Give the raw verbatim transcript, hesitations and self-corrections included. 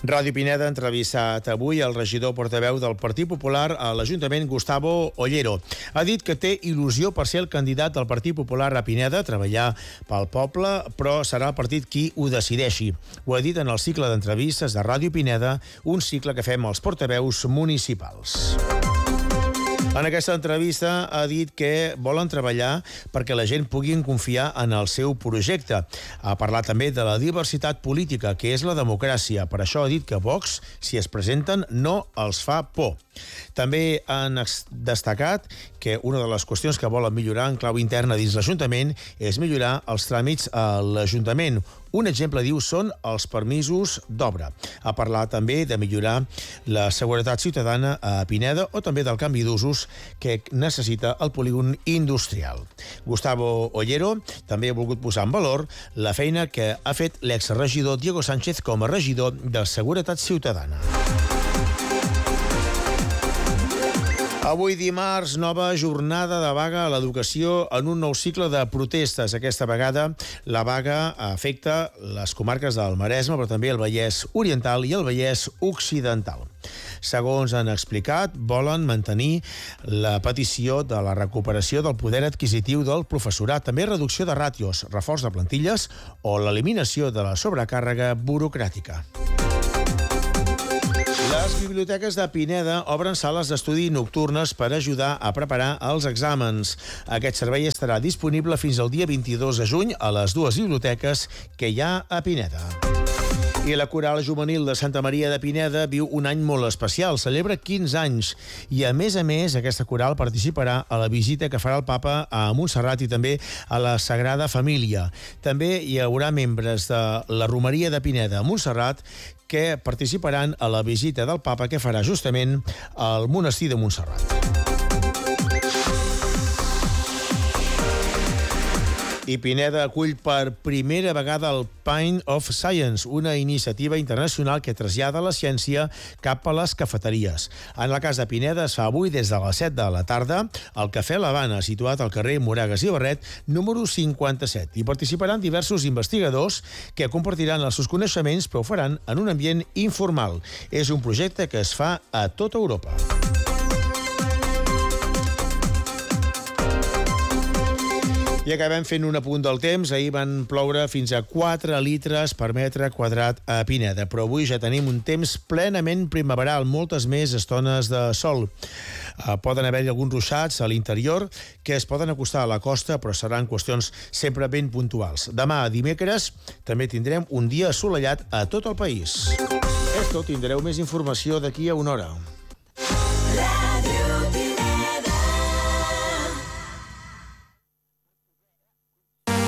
Ràdio Pineda ha entrevistat avui el regidor portaveu del Partit Popular a l'Ajuntament, Gustavo Ollero. Ha dit que té il·lusió per ser el candidat del Partit Popular a Pineda, treballar pel poble, però serà el partit qui ho decideixi. Ho ha dit en el cicle d'entrevistes de Ràdio Pineda, un cicle que fem als portaveus municipals. En aquesta entrevista ha dit que volen treballar perquè la gent pugui confiar en el seu projecte. Ha parlat també de la diversitat política, que és la democràcia. Per això ha dit que Vox, si es presenten, no els fa por. També han destacat que una de les qüestions que volen millorar en clau interna dins l'Ajuntament és millorar els tràmits a l'Ajuntament. Un exemple, diu, són els permisos d'obra. Ha parlat també de millorar la seguretat ciutadana a Pineda o també del canvi d'usos que necessita el polígon industrial. Gustavo Ollero també ha volgut posar en valor la feina que ha fet l'exregidor Diego Sánchez com a regidor de Seguretat Ciutadana. Avui dimarts, nova jornada de vaga a l'educació en un nou cicle de protestes. Aquesta vegada la vaga afecta les comarques del Maresme, però també el Vallès Oriental i el Vallès Occidental. Segons han explicat, volen mantenir la petició de la recuperació del poder adquisitiu del professorat, també reducció de ràtios, reforç de plantilles o l'eliminació de la sobrecàrrega burocràtica. Les biblioteques de Pineda obren sales d'estudi nocturnes per ajudar a preparar els exàmens. Aquest servei estarà disponible fins al dia vint-i-dos de juny a les dues biblioteques que hi ha a Pineda. I la Coral Juvenil de Santa Maria de Pineda viu un any molt especial, celebra quinze anys, i a més a més aquesta coral participarà a la visita que farà el papa a Montserrat i també a la Sagrada Família. També hi haurà membres de la Romeria de Pineda a Montserrat que participaran a la visita del papa que farà justament al monestir de Montserrat. I Pineda acull per primera vegada el Pint of Science, una iniciativa internacional que trasllada la ciència cap a les cafeteries. En el cas de Pineda es fa avui des de les set de la tarda al Cafè l'Havana, situat al carrer Moragas i Barret, número cinquanta-set. Hi participaran diversos investigadors que compartiran els seus coneixements, però ho faran en un ambient informal. És un projecte que es fa a tota Europa. I acabem fent un apunt del temps. Ahir van ploure fins a quatre litres per metre quadrat a Pineda, però avui ja tenim un temps plenament primaveral, moltes més estones de sol. Uh, poden haver-hi alguns ruixats a l'interior que es poden acostar a la costa, però seran qüestions sempre ben puntuals. Demà, dimecres, també tindrem un dia assolellat a tot el país. És tot, tindreu més informació d'aquí a una hora.